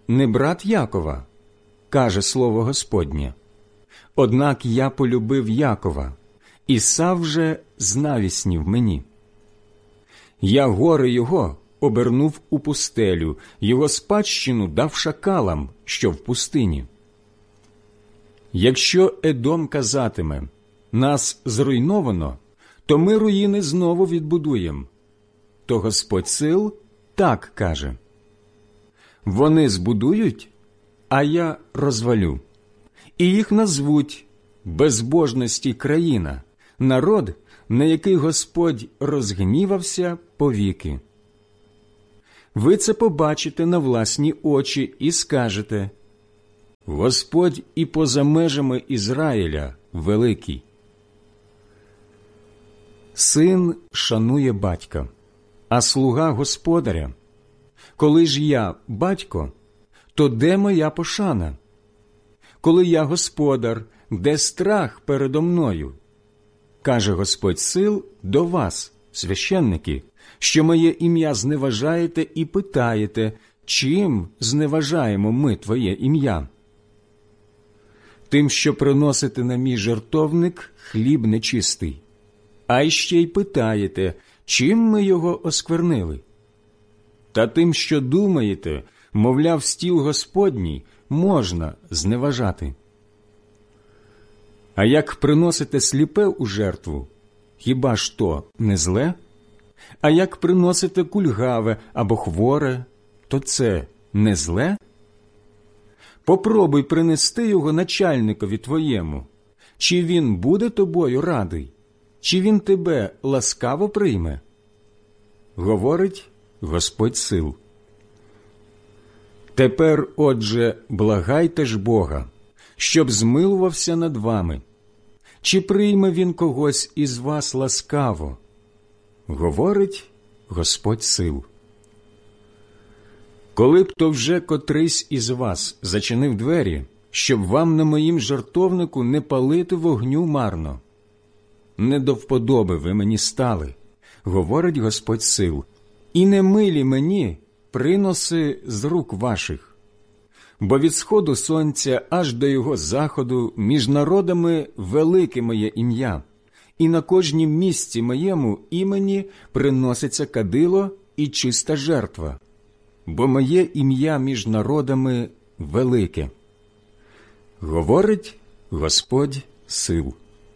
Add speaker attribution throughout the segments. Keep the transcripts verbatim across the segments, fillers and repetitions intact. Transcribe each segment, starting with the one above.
Speaker 1: не брат Якова, каже слово Господнє. Однак я полюбив Якова, Ісав же знавіснів мені. Я гори його обернув у пустелю, його спадщину дав шакалам, що в пустині. Якщо Едом казатиме, нас зруйновано, то ми руїни знову відбудуємо, то Господь сил так каже. Вони збудують, а я розвалю, і їх назвуть безбожності країна, народ, на який Господь розгнівався повіки. Ви це побачите на власні очі і скажете: Господь і поза межами Ізраїля великий. Син шанує батька, а слуга господаря. Коли ж я батько, то де моя пошана? Коли я господар, де страх передо мною? Каже Господь сил до вас, священники, що моє ім'я зневажаєте і питаєте, чим зневажаємо ми твоє ім'я? Тим, що приносите на мій жертовник хліб нечистий, а іще й питаєте, чим ми його осквернили? Та тим, що думаєте, мовляв, стіл Господній можна зневажати. А як приносите сліпе у жертву, хіба ж то не зле? А як приносите кульгаве або хворе, то це не зле? Попробуй принести його начальникові твоєму. Чи він буде тобою радий? Чи він тебе ласкаво прийме? Говорить Господь сил. Тепер, отже, благайте ж Бога, щоб змилувався над вами. Чи прийме він когось із вас ласкаво? Говорить Господь сил. Коли б то вже котрийсь із вас зачинив двері, щоб вам на моїм жертовнику не палити вогню марно. Не до вподоби ви мені стали, говорить Господь сил, і не милі мені приноси з рук ваших. Бо від сходу сонця аж до його заходу між народами велике моє ім'я, і на кожнім місці моєму імені приноситься кадило і чиста жертва, бо моє ім'я між народами велике. Говорить Господь сил.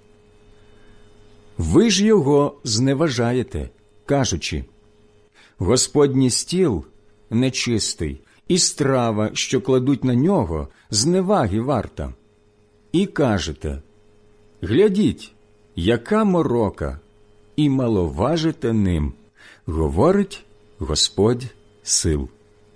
Speaker 1: Ви ж його зневажаєте, кажучи: Господній стіл нечистий, і страва, що кладуть на нього, зневаги варта. І кажете: глядіть, яка морока, і маловажите ним, говорить Господь сил.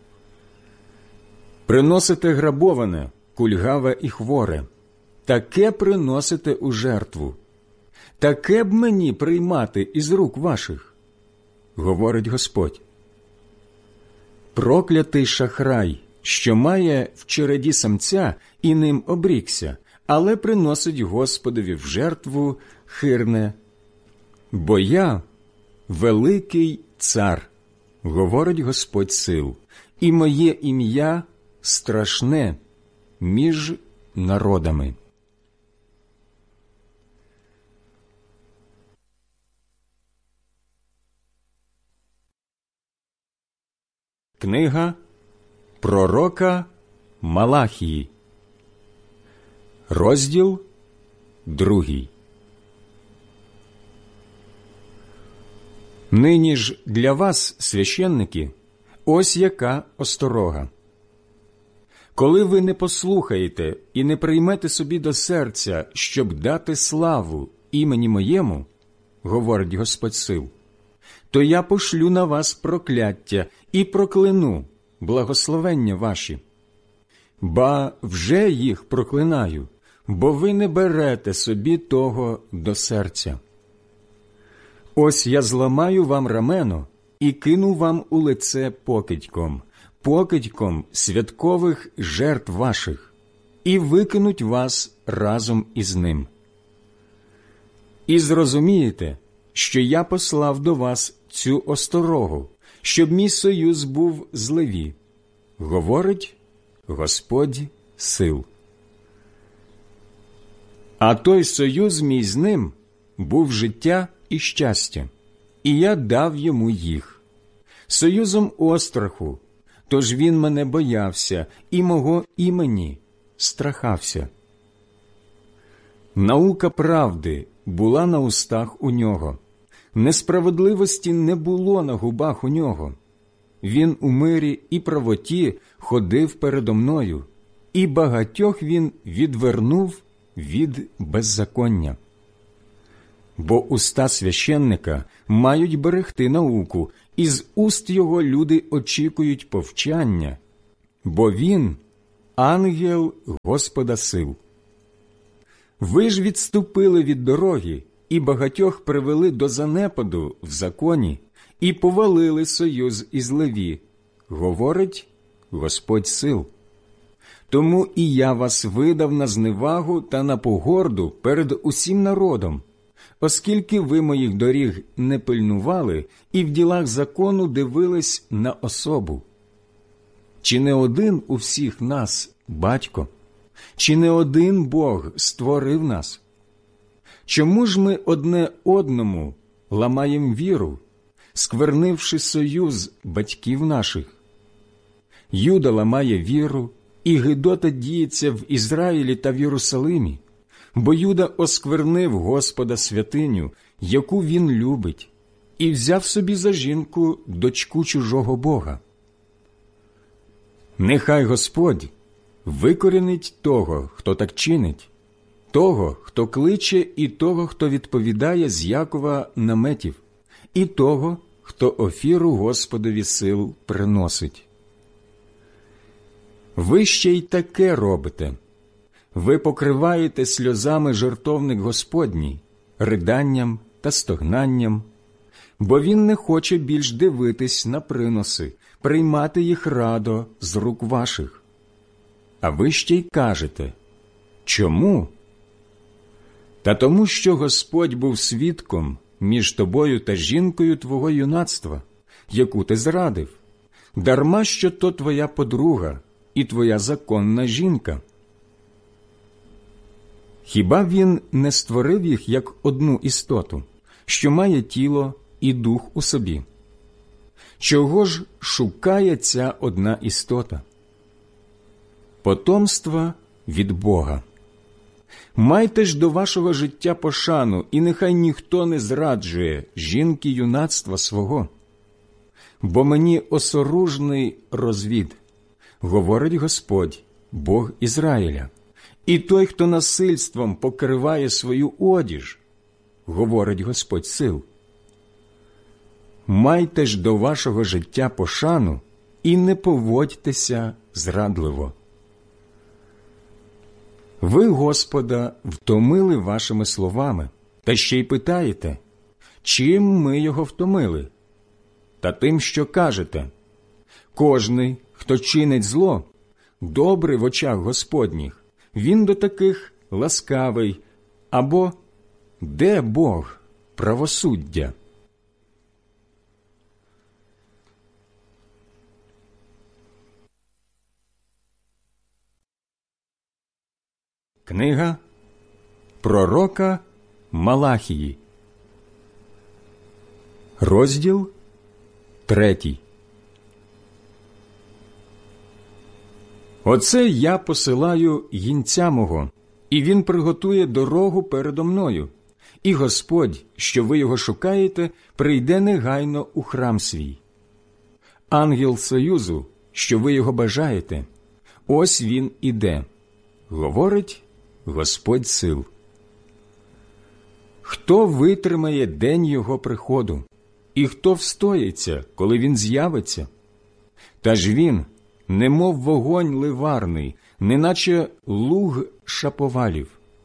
Speaker 1: Приносите грабоване, кульгаве і хворе, таке приносите у жертву. Таке б мені приймати із рук ваших, говорить Господь. Проклятий шахрай, що має в череді самця і ним обрікся, але приносить Господові в жертву хирне. Бо я великий цар, говорить Господь сил, і моє ім'я страшне між народами. Книга пророка Малахії, розділ другий. Нині ж для вас, священники, ось яка осторога. Коли ви не послухаєте і не приймете собі до серця, щоб дати славу імені моєму, говорить Господь сил, то я пошлю на вас прокляття і прокляну благословення ваші. Ба вже їх проклинаю, бо ви не берете собі того до серця. Ось я зламаю вам рамено і кину вам у лице покидьком, покидьком святкових жертв ваших, і викинуть вас разом із ним. І зрозумієте, що я послав до вас цю осторогу, щоб мій союз був з Леві, говорить Господь сил. А той союз мій з ним був життя і щастя, і я дав йому їх. Союзом остраху, тож він мене боявся, і мого імені страхався. Наука правди була на устах у нього, несправедливості не було на губах у нього. Він у мирі і правоті ходив передо мною, і багатьох він відвернув від беззаконня. Бо уста священника мають берегти науку, і з уст його люди очікують повчання, бо він – ангел Господа сил. Ви ж відступили від дороги, і багатьох привели до занепаду в законі, і повалили союз із Леві, говорить Господь сил. Тому і я вас видав на зневагу та на погорду перед усім народом, оскільки ви моїх доріг не пильнували і в ділах закону дивились на особу. Чи не один у всіх нас батько? Чи не один Бог створив нас? Чому ж ми одне одному ламаєм віру, сквернивши союз батьків наших? Юда ламає віру, і гидота діється в Ізраїлі та в Єрусалимі, бо Юда осквернив Господа святиню, яку він любить, і взяв собі за жінку дочку чужого Бога. Нехай Господь викорінить того, хто так чинить, того, хто кличе, і того, хто відповідає з Якова наметів, і того, хто офіру Господові сил приносить. Ви ще й таке робите. Ви покриваєте сльозами жертовник Господній, риданням та стогнанням, бо він не хоче більш дивитись на приноси, приймати їх радо з рук ваших. А ви ще й кажете, чому? Та тому, що Господь був свідком між тобою та жінкою твого юнацтва, яку ти зрадив, дарма що то твоя подруга і твоя законна жінка. Хіба він не створив їх як одну істоту, що має тіло і дух у собі? Чого ж шукає ця одна істота? Потомства від Бога. Майте ж до вашого життя пошану, і нехай ніхто не зраджує жінки юнацтва свого. Бо мені осоружний розвід, говорить Господь, Бог Ізраїля, і той, хто насильством покриває свою одіж, говорить Господь сил. Майте ж до вашого життя пошану і не поводьтеся зрадливо. Ви Господа втомили вашими словами, та ще й питаєте, чим ми його втомили? Та тим, що кажете, кожний, хто чинить зло, добрий в очах Господніх, він до таких ласкавий, або де Бог правосуддя? Книга пророка Малахії, розділ третій. Оце я посилаю гінця мого, і він приготує дорогу передо мною. І Господь, що ви його шукаєте, прийде негайно у храм свій. Ангел союзу, що ви його бажаєте, ось він іде, говорить Господь сил. Хто витримає день його приходу, і хто встоїться, коли він з'явиться? Та ж він, немов вогонь ливарний, неначе луг шаповалів.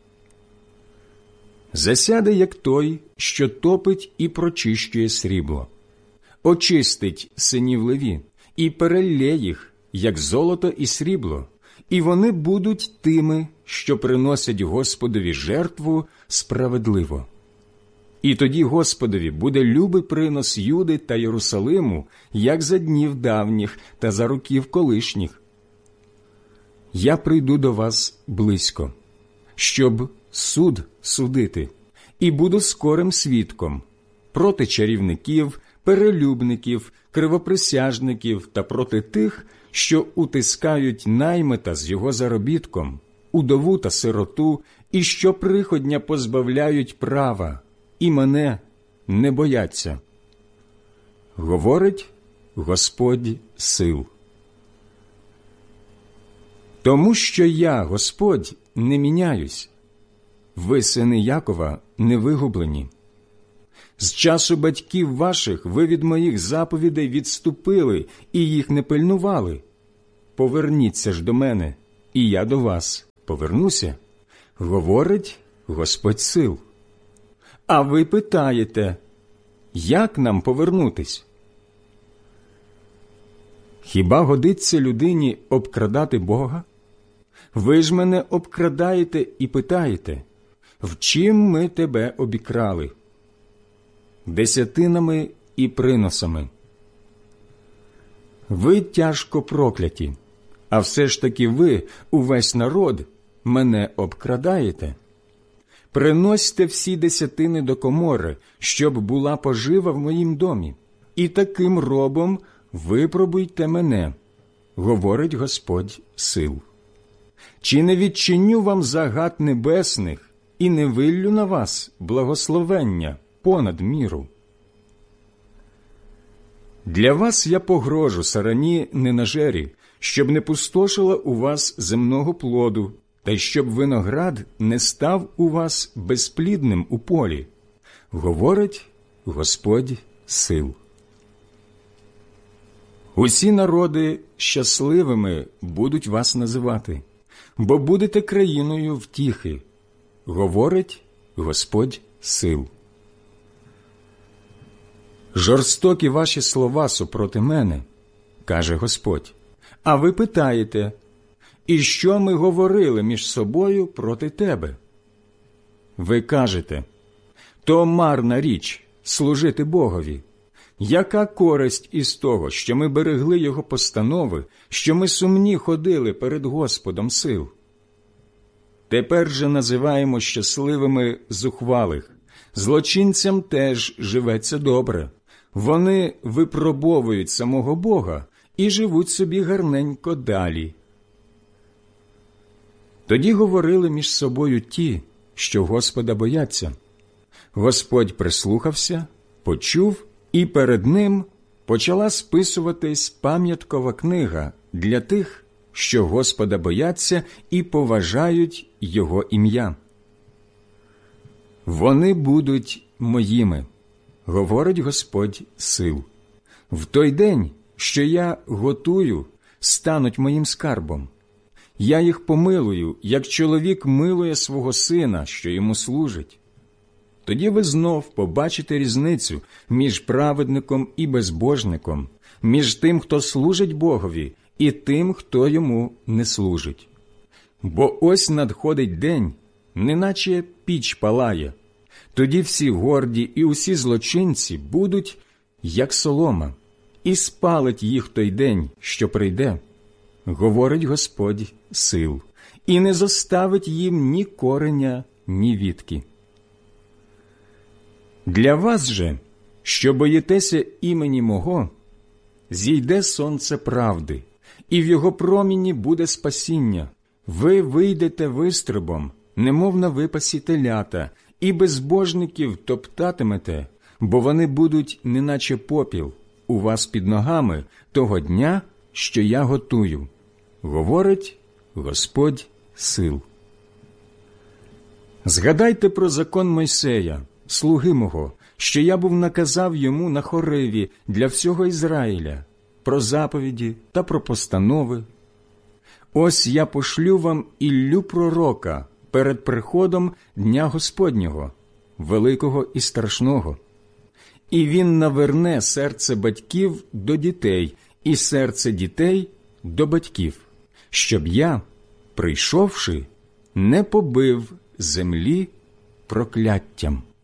Speaker 1: Засяде, як той, що топить і прочищує срібло. Очистить синів Леві і перелє їх, як золото і срібло, і вони будуть тими, що приносять Господові жертву справедливо. І тоді Господові буде любий принос Юди та Єрусалиму, як за днів давніх та за років колишніх. я прийду до вас близько, щоб суд судити, і буду скорим свідком проти чарівників, перелюбників, кривоприсяжників та проти тих, що утискають наймита з його заробітком, удову та сироту, і що приходня позбавляють права, і мене не бояться. Говорить Господь сил. Тому що я, Господь, не міняюсь. Ви, сини Якова, не вигублені. З часу батьків ваших ви від моїх заповідей відступили і їх не пильнували. Поверніться ж до мене, і я до вас повернуся, говорить Господь сил. А ви питаєте, як нам повернутись? Хіба годиться людині обкрадати Бога? Ви ж мене обкрадаєте і питаєте, в чим ми тебе обікрали? Десятинами і приносами. Ви тяжко прокляті, а все ж таки ви, увесь народ, мене обкрадаєте. Приносьте всі десятини до комори, щоб була пожива в моїм домі, і таким робом випробуйте мене, говорить Господь сил. Чи не відчиню вам загад небесних і не виллю на вас благословення понад міру? Для вас я погрожу сарані ненажері, щоб не пустошила у вас земного плоду, та й щоб виноград не став у вас безплідним у полі, говорить Господь сил. Усі народи щасливими будуть вас називати, бо будете країною втіхи, говорить Господь сил. Жорстокі ваші слова супроти мене, каже Господь, а ви питаєте, і що ми говорили між собою проти тебе? Ви кажете, то марна річ служити Богові. Яка користь із того, що ми берегли Його постанови, що ми сумні ходили перед Господом сил? Тепер же називаємо щасливими зухвалих. Злочинцям теж живеться добре. Вони випробовують самого Бога і живуть собі гарненько далі. Тоді говорили між собою ті, що Господа бояться. Господь прислухався, почув, і перед ним почала списуватись пам'яткова книга для тих, що Господа бояться і поважають Його ім'я. Вони будуть моїми, говорить Господь сил. В той день, що я готую, стануть моїм скарбом. Я їх помилую, як чоловік милує свого сина, що йому служить. Тоді ви знов побачите різницю між праведником і безбожником, між тим, хто служить Богові, і тим, хто йому не служить. Бо ось надходить день, неначе піч палає. Тоді всі горді і усі злочинці будуть, як солома, і спалить їх той день, що прийде, говорить Господь сил, і не зоставить їм ні кореня, ні вітки. Для вас же, що боїтеся імені мого, зійде сонце правди, і в його проміні буде спасіння. Ви вийдете вистрибом, немов на випасі телята, і безбожників топтатимете, бо вони будуть неначе попіл у вас під ногами того дня, що я готую, говорить Господь сил. Згадайте про закон Мойсея, слуги мого, що я був наказав йому на Хориві для всього Ізраїля, про заповіді та про постанови. Ось я пошлю вам Іллю пророка перед приходом Дня Господнього, великого і страшного. І він наверне серце батьків до дітей і серце дітей до батьків, щоб я, прийшовши, не побив землі прокляттям.